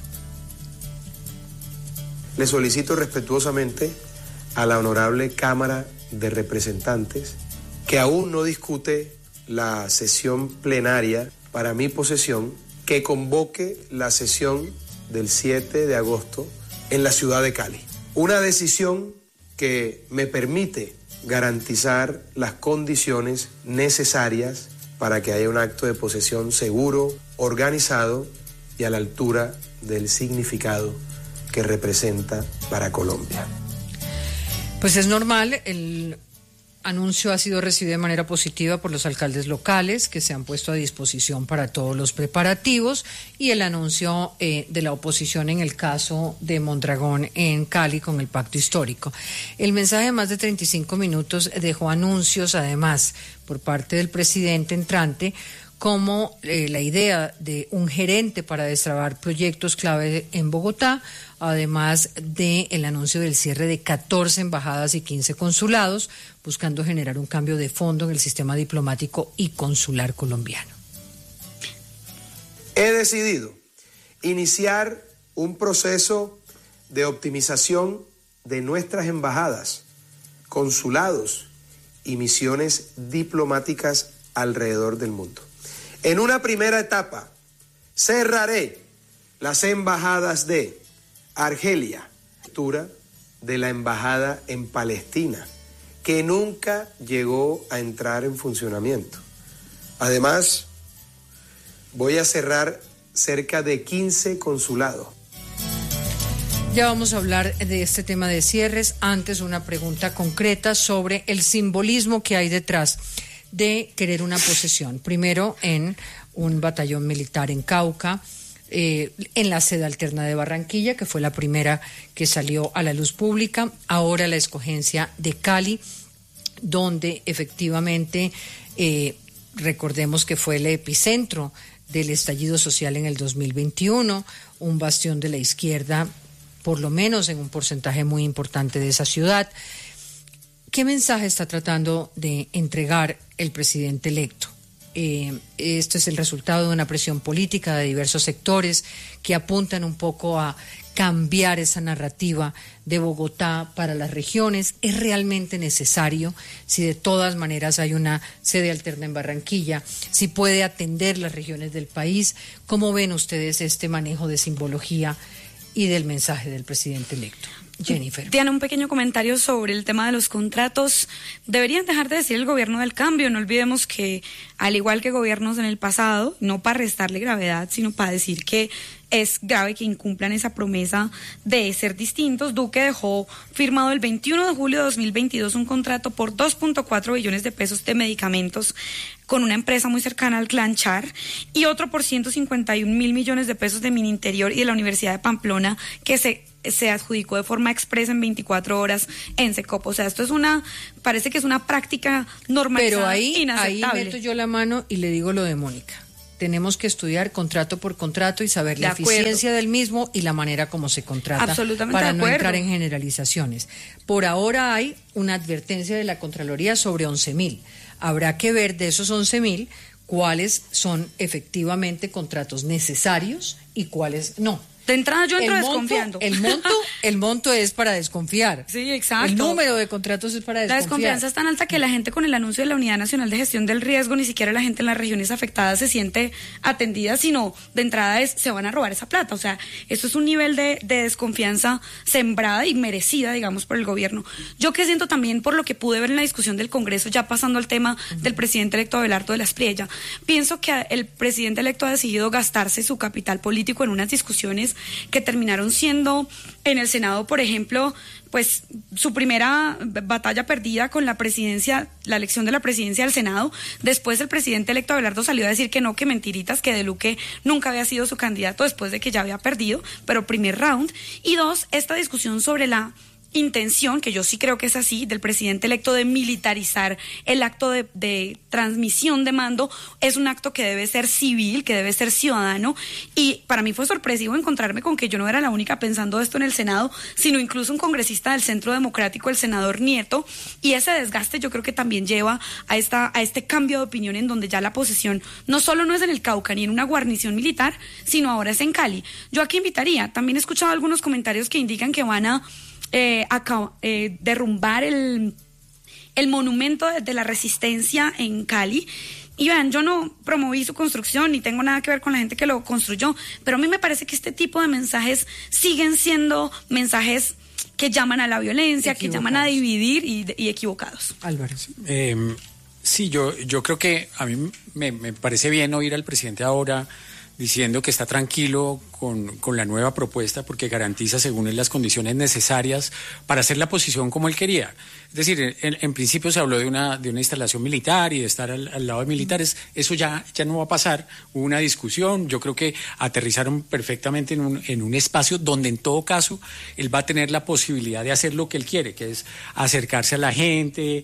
Le solicito respetuosamente a la honorable Cámara de Representantes, que aún no discute la sesión plenaria para mi posesión, que convoque la sesión del 7 de agosto en la ciudad de Cali. Una decisión que me permite garantizar las condiciones necesarias para que haya un acto de posesión seguro, organizado y a la altura del significado que representa para Colombia. Pues es normal, el anuncio ha sido recibido de manera positiva por los alcaldes locales, que se han puesto a disposición para todos los preparativos, y el anuncio de la oposición en el caso de Mondragón en Cali con el pacto histórico. El mensaje de más de 35 minutos dejó anuncios, además, por parte del presidente entrante, como la idea de un gerente para destrabar proyectos clave en Bogotá, además del anuncio del cierre de 14 embajadas y 15 consulados, buscando generar un cambio de fondo en el sistema diplomático y consular colombiano. He decidido iniciar un proceso de optimización de nuestras embajadas, consulados y misiones diplomáticas alrededor del mundo. En una primera etapa, cerraré las embajadas de Argelia, de la embajada en Palestina, que nunca llegó a entrar en funcionamiento. Además, voy a cerrar cerca de 15 consulados. Ya vamos a hablar de este tema de cierres. Antes, una pregunta concreta sobre el simbolismo que hay detrás de querer una posesión. Primero en un batallón militar en Cauca, en la sede alterna de Barranquilla, que fue la primera que salió a la luz pública. Ahora la escogencia de Cali, donde efectivamente recordemos que fue el epicentro del estallido social en el 2021, un bastión de la izquierda, por lo menos en un porcentaje muy importante de esa ciudad. ¿Qué mensaje está tratando de entregar el presidente electo? Esto es el resultado de una presión política de diversos sectores que apuntan un poco a cambiar esa narrativa de Bogotá para las regiones. ¿Es realmente necesario? Si de todas maneras hay una sede alterna en Barranquilla, si puede atender las regiones del país. ¿Cómo ven ustedes este manejo de simbología y del mensaje del presidente electo? Jennifer. Diana, un pequeño comentario sobre el tema de los contratos. Deberían dejar de decir el gobierno del cambio. No olvidemos que, al igual que gobiernos en el pasado, no para restarle gravedad, sino para decir que es grave que incumplan esa promesa de ser distintos. Duque dejó firmado el 21 de julio de 2022 un contrato por 2.4 billones de pesos de medicamentos con una empresa muy cercana al clan Char y otro por 151 mil millones de pesos de Mininterior y de la Universidad de Pamplona que se adjudicó de forma expresa en 24 horas en Secopo. O sea, esto parece que es una práctica normalizada. Pero ahí inaceptable. meto yo la mano y le digo lo de Mónica. Tenemos que estudiar contrato por contrato y saber la eficiencia del mismo y la manera como se contrata. Absolutamente para de no acuerdo. entrar en generalizaciones. Por ahora hay una advertencia de la Contraloría sobre 11.000. Habrá que ver de esos 11.000 cuáles son efectivamente contratos necesarios y cuáles no. De entrada yo entro desconfiando. El monto es para desconfiar. Sí, exacto. El número de contratos es para desconfiar. La desconfianza es tan alta que la gente con el anuncio de la Unidad Nacional de Gestión del Riesgo, ni siquiera la gente en las regiones afectadas se siente atendida, sino de entrada se van a robar esa plata. O sea, esto es un nivel de desconfianza sembrada y merecida, digamos, por el gobierno. Yo que siento también por lo que pude ver en la discusión del Congreso, ya pasando al tema del presidente electo Abelardo de la Espriella, pienso que el presidente electo ha decidido gastarse su capital político en unas discusiones que terminaron siendo en el Senado, por ejemplo, pues su primera batalla perdida con la presidencia, la elección de la presidencia del Senado. Después el presidente electo Abelardo salió a decir que no, que mentiritas, que De Luque nunca había sido su candidato después de que ya había perdido, pero primer round. Y dos, esta discusión sobre la intención, que yo sí creo que es así, del presidente electo de militarizar el acto de transmisión de mando, es un acto que debe ser civil, que debe ser ciudadano, y para mí fue sorpresivo encontrarme con que yo no era la única pensando esto en el Senado, sino incluso un congresista del Centro Democrático, el senador Nieto, y ese desgaste yo creo que también lleva a este cambio de opinión en donde ya la posesión no solo no es en el Cauca ni en una guarnición militar, sino ahora es en Cali. Yo aquí invitaría, también he escuchado algunos comentarios que indican que van a derrumbar el monumento de la resistencia en Cali. Y vean, yo no promoví su construcción ni tengo nada que ver con la gente que lo construyó, pero a mí me parece que este tipo de mensajes siguen siendo mensajes que llaman a la violencia, que llaman a dividir y equivocados. Álvaro. Sí, yo creo que a mí me parece bien oír al presidente ahora diciendo que está tranquilo con la nueva propuesta porque garantiza, según él, las condiciones necesarias para hacer la posición como él quería. Es decir, en principio se habló de una instalación militar y de estar al lado de militares. Eso ya no va a pasar. Hubo una discusión. Yo creo que aterrizaron perfectamente en un espacio donde, en todo caso, él va a tener la posibilidad de hacer lo que él quiere, que es acercarse a la gente,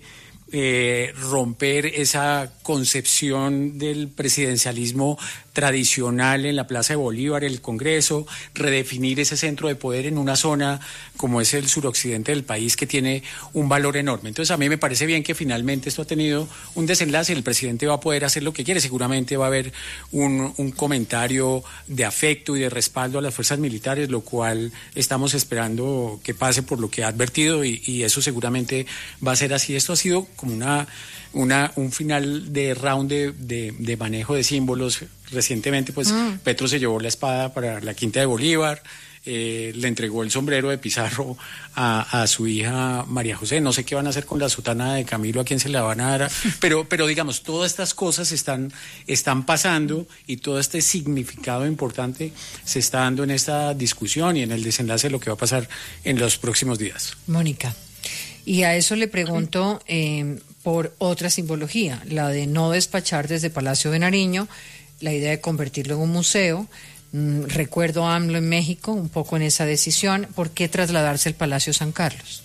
romper esa concepción del presidencialismo tradicional en la Plaza de Bolívar, el Congreso, redefinir ese centro de poder en una zona como es el suroccidente del país que tiene un valor enorme. Entonces a mí me parece bien que finalmente esto ha tenido un desenlace, el presidente va a poder hacer lo que quiere, seguramente va a haber un comentario de afecto y de respaldo a las fuerzas militares, lo cual estamos esperando que pase por lo que ha advertido y eso seguramente va a ser así. Esto ha sido como un final de round de manejo de símbolos. Recientemente, pues, Petro se llevó la espada para la Quinta de Bolívar, le entregó el sombrero de Pizarro a su hija María José. No sé qué van a hacer con la sotana de Camilo, a quién se la van a dar, pero digamos, todas estas cosas están pasando y todo este significado importante se está dando en esta discusión y en el desenlace de lo que va a pasar en los próximos días. Mónica, y a eso le pregunto por otra simbología, la de no despachar desde Palacio de Nariño, la idea de convertirlo en un museo. Recuerdo a AMLO en México, un poco en esa decisión. ¿Por qué trasladarse al Palacio San Carlos?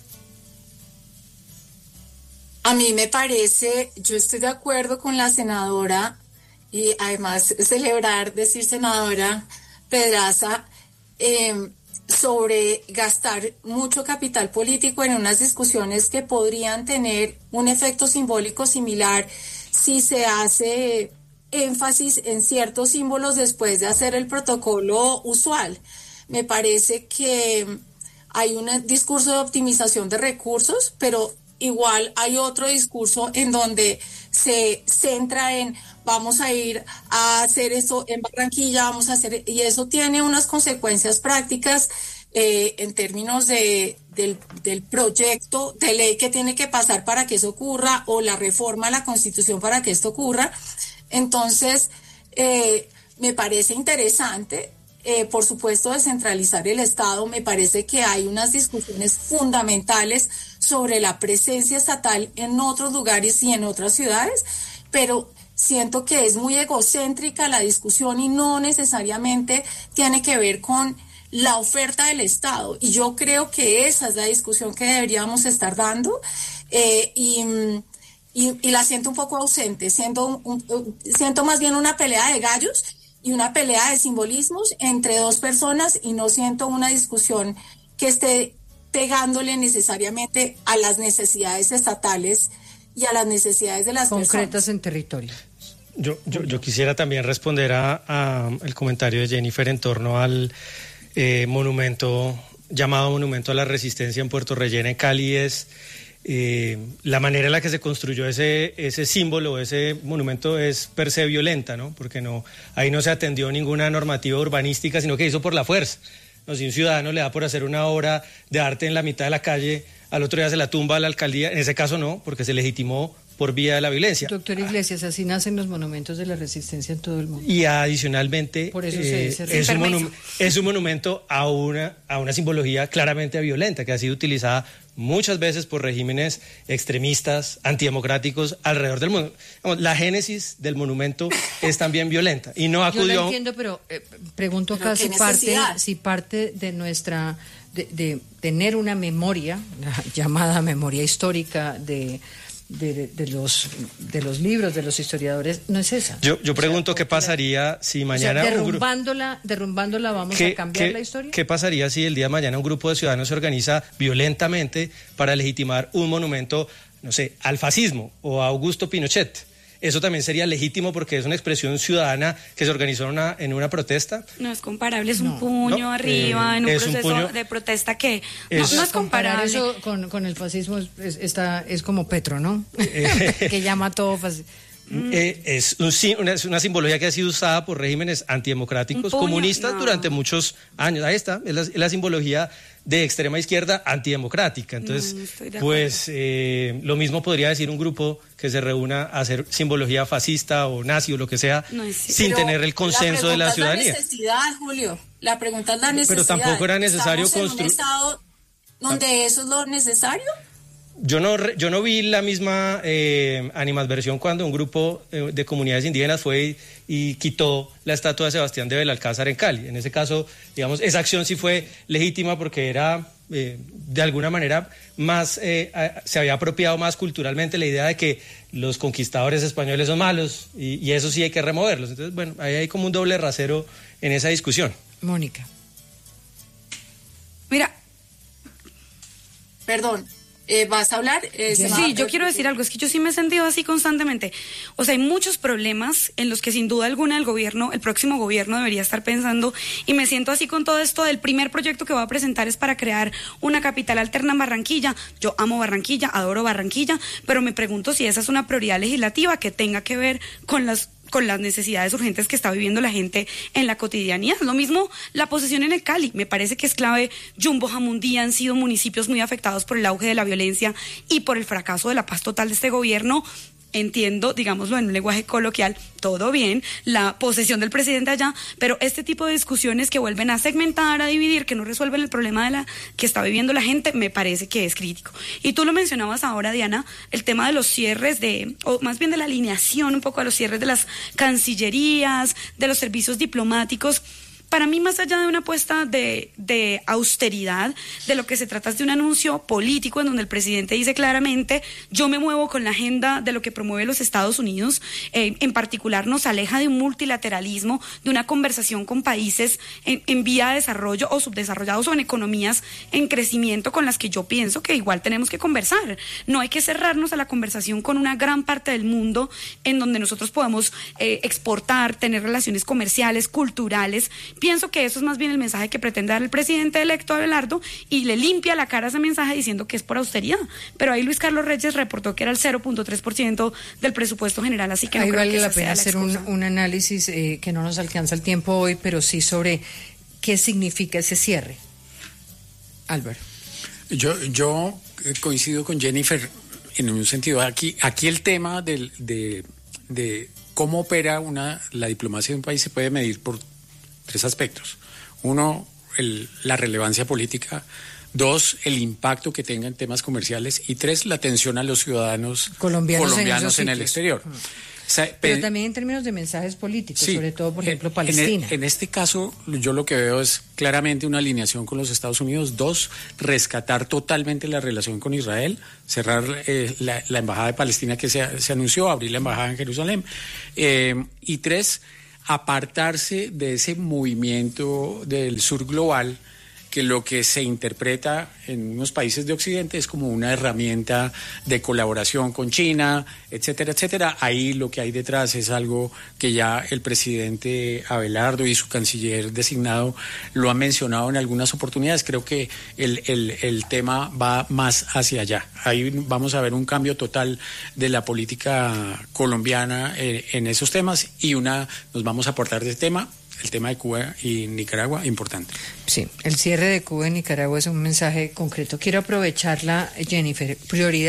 A mí me parece, yo estoy de acuerdo con la senadora y además decir senadora Pedraza, sobre gastar mucho capital político en unas discusiones que podrían tener un efecto simbólico similar si se hace énfasis en ciertos símbolos después de hacer el protocolo usual. Me parece que hay un discurso de optimización de recursos, pero igual hay otro discurso en donde se centra en vamos a ir a hacer esto en Barranquilla, y eso tiene unas consecuencias prácticas en términos del proyecto de ley que tiene que pasar para que eso ocurra o la reforma a la Constitución para que esto ocurra. Entonces, me parece interesante por supuesto, descentralizar el Estado. Me parece que hay unas discusiones fundamentales sobre la presencia estatal en otros lugares y en otras ciudades, pero siento que es muy egocéntrica la discusión y no necesariamente tiene que ver con la oferta del Estado. Y yo creo que esa es la discusión que deberíamos estar dando, y la siento un poco ausente. Siento más bien una pelea de gallos y una pelea de simbolismos entre dos personas, y no siento una discusión que esté pegándole necesariamente a las necesidades estatales y a las necesidades de las concretas personas. En territorio. Yo quisiera también responder a el comentario de Jennifer en torno al llamado Monumento a la Resistencia en Puerto Rellena, en Cali. Es la manera en la que se construyó ese símbolo, ese monumento, es per se violenta, ¿no? Porque ahí no se atendió ninguna normativa urbanística, sino que hizo por la fuerza. No, si un ciudadano le da por hacer una obra de arte en la mitad de la calle, al otro día se la tumba a la alcaldía. En ese caso no, porque se legitimó por vía de la violencia. Doctor Iglesias, así nacen los monumentos de la resistencia en todo el mundo. Y adicionalmente, por eso es un monumento a una simbología claramente violenta, que ha sido utilizada muchas veces por regímenes extremistas, antidemocráticos alrededor del mundo. La génesis del monumento es también violenta y no acudió. Yo lo entiendo, pero pregunto acá si parte de nuestra de tener una memoria, llamada memoria histórica de los libros, de los historiadores, no es esa. Yo pregunto qué pasaría si mañana... derrumbándola vamos a cambiar la historia. ¿Qué pasaría si el día de mañana un grupo de ciudadanos se organiza violentamente para legitimar un monumento, no sé, al fascismo o a Augusto Pinochet? Eso también sería legítimo porque es una expresión ciudadana que se organizó en una protesta. No es comparable, es un puño arriba en un proceso de protesta que no es comparable. Eso con el fascismo es como Petro, ¿no? Que llama todo fascismo. Es una simbología que ha sido usada por regímenes antidemocráticos comunistas durante muchos años. Ahí está, es la simbología de extrema izquierda antidemocrática. Entonces, lo mismo podría decir un grupo que se reúna a hacer simbología fascista o nazi o lo que sea, sin tener el consenso de la ciudadanía. La necesidad, Julio. La pregunta es la necesidad. Pero tampoco era necesario construir. ¿Estamos en un estado donde eso es lo necesario? Yo no vi la misma animadversión cuando un grupo de comunidades indígenas fue y quitó la estatua de Sebastián de Belalcázar en Cali. En ese caso, digamos, esa acción sí fue legítima porque era, de alguna manera, más se había apropiado más culturalmente la idea de que los conquistadores españoles son malos y eso sí hay que removerlos. Entonces, bueno, ahí hay como un doble rasero en esa discusión. Mónica. Mira, perdón. ¿Vas a hablar? Sí, yo quiero decir algo, es que yo sí me he sentido así constantemente. O sea, hay muchos problemas en los que sin duda alguna el próximo gobierno debería estar pensando, y me siento así con todo esto del primer proyecto que voy a presentar es para crear una capital alterna en Barranquilla. Yo amo Barranquilla, adoro Barranquilla, pero me pregunto si esa es una prioridad legislativa que tenga que ver con las necesidades urgentes que está viviendo la gente en la cotidianidad. Lo mismo la posesión en el Cali, me parece que es clave. Jumbo, Jamundí han sido municipios muy afectados por el auge de la violencia y por el fracaso de la paz total de este gobierno. Entiendo, digámoslo en un lenguaje coloquial, todo bien, la posesión del presidente allá, pero este tipo de discusiones que vuelven a segmentar, a dividir, que no resuelven el problema que está viviendo la gente, me parece que es crítico. Y tú lo mencionabas ahora, Diana, el tema de los cierres o más bien de la alineación un poco a los cierres de las cancillerías, de los servicios diplomáticos. Para mí, más allá de una apuesta de austeridad, de lo que se trata es de un anuncio político en donde el presidente dice claramente: yo me muevo con la agenda de lo que promueve los Estados Unidos, en particular nos aleja de un multilateralismo, de una conversación con países en vía de desarrollo o subdesarrollados o en economías en crecimiento con las que yo pienso que igual tenemos que conversar. No hay que cerrarnos a la conversación con una gran parte del mundo en donde nosotros podemos exportar, tener relaciones comerciales, culturales. Pienso que eso es más bien el mensaje que pretende dar el presidente electo Abelardo, y le limpia la cara a ese mensaje diciendo que es por austeridad. Pero ahí Luis Carlos Reyes reportó que era el 0.3% del presupuesto general, así que no creo que vale la pena hacer un análisis que no nos alcanza el tiempo hoy, pero sí sobre qué significa ese cierre. Álvaro. Yo coincido con Jennifer en un sentido. Aquí el tema de cómo opera la diplomacia de un país se puede medir por 3 aspectos. 1, la relevancia política. 2, el impacto que tenga en temas comerciales. Y 3, la atención a los ciudadanos colombianos en el exterior. O sea, pero también en términos de mensajes políticos, sí, sobre todo, por ejemplo, Palestina. En este caso, yo lo que veo es claramente una alineación con los Estados Unidos. 2, rescatar totalmente la relación con Israel, cerrar la embajada de Palestina que se anunció, abrir la embajada en Jerusalén. Y 3, apartarse de ese movimiento del sur global, que lo que se interpreta en unos países de Occidente es como una herramienta de colaboración con China, etcétera, etcétera. Ahí lo que hay detrás es algo que ya el presidente Abelardo y su canciller designado lo han mencionado en algunas oportunidades. Creo que el tema va más hacia allá. Ahí vamos a ver un cambio total de la política colombiana en esos temas y nos vamos a aportar de tema. El tema de Cuba y Nicaragua, importante. Sí, el cierre de Cuba y Nicaragua es un mensaje concreto. Quiero aprovecharla, Jennifer. Prioridad